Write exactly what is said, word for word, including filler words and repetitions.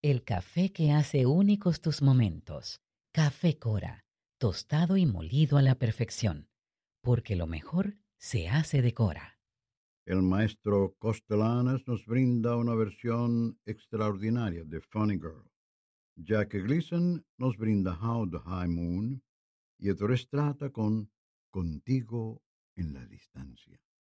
El café que hace únicos tus momentos. Café Cora, tostado y molido a la perfección, porque lo mejor se hace de Cora. El maestro Costellanos nos brinda una versión extraordinaria de Funny Girl. Jack Gleason nos brinda How the High Moon y Ettore Strata con Contigo en la distancia.